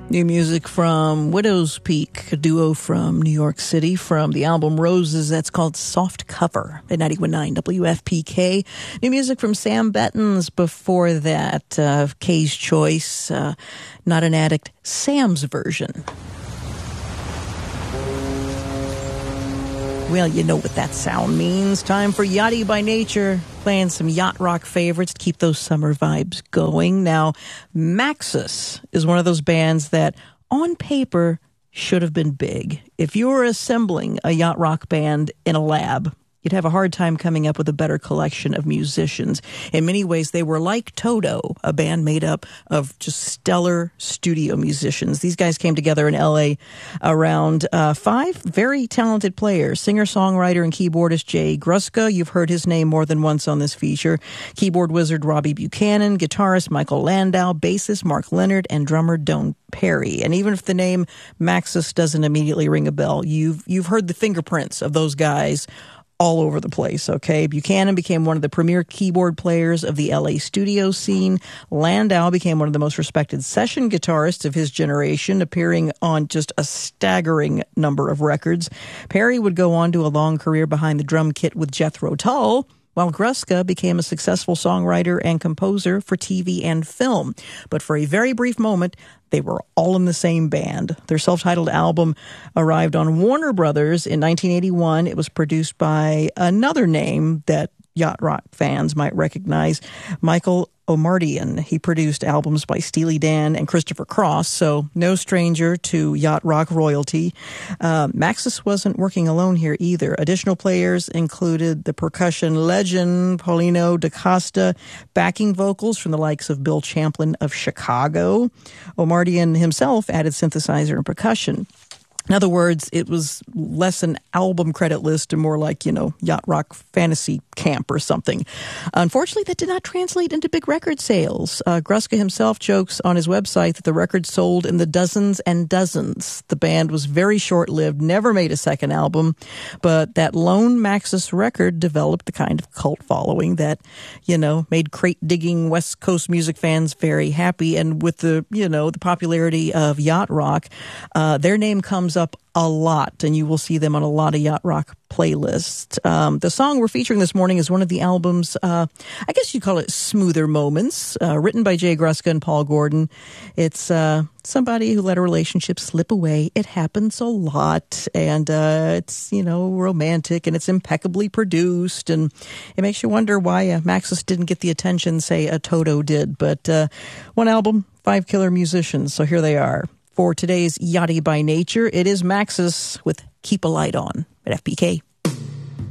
New music from Widow's Peak, a duo from New York City, from the album Roses. That's called Soft Cover at 91.9 WFPK. New music from Sam Bettins before that. Kay's Choice, Not an Addict, Sam's version. Well, you know what that sound means. Time for Yachty by Nature, playing some yacht rock favorites to keep those summer vibes going. Now, Maxis is one of those bands that, on paper, should have been big. If you were assembling a yacht rock band in a lab, you'd have a hard time coming up with a better collection of musicians. In many ways, they were like Toto, a band made up of just stellar studio musicians. These guys came together in L.A. around 5 very talented players. Singer-songwriter and keyboardist Jay Gruska. You've heard his name more than once on this feature. Keyboard wizard Robbie Buchanan, guitarist Michael Landau, bassist Mark Leonard, and drummer Doan Perry. And even if the name Maxis doesn't immediately ring a bell, you've heard the fingerprints of those guys all over the place, okay? Buchanan became one of the premier keyboard players of the LA studio scene. Landau became one of the most respected session guitarists of his generation, appearing on just a staggering number of records. Perry would go on to a long career behind the drum kit with Jethro Tull, while Gruska became a successful songwriter and composer for TV and film. But for a very brief moment, they were all in the same band. Their self-titled album arrived on Warner Brothers in 1981. It was produced by another name that yacht rock fans might recognize, Michael Omartian. He produced albums by Steely Dan and Christopher Cross, so no stranger to yacht rock royalty. Maxis wasn't working alone here either. Additional players included the percussion legend Paulino DaCosta, backing vocals from the likes of Bill Champlin of Chicago. Omartian himself added synthesizer and percussion. In other words, it was less an album credit list and more like, yacht rock fantasy camp or something. Unfortunately, that did not translate into big record sales. Gruska himself jokes on his website that the record sold in the dozens and dozens. The band was very short-lived, never made a second album, but that lone Maxis record developed the kind of cult following that, made crate-digging West Coast music fans very happy. And with the popularity of yacht rock, their name comes up a lot, and you will see them on a lot of yacht rock playlists. The song we're featuring this morning is one of the album's, I guess you'd call it smoother moments, written by Jay Gruska and Paul Gordon. It's somebody who let a relationship slip away. It happens a lot, and it's, romantic, and it's impeccably produced, and it makes you wonder why Maxis didn't get the attention, say, a Toto did. But one album, 5 killer musicians, so here they are. For today's Yachty by Nature, it is Maxis with Keep a Light On at FPK.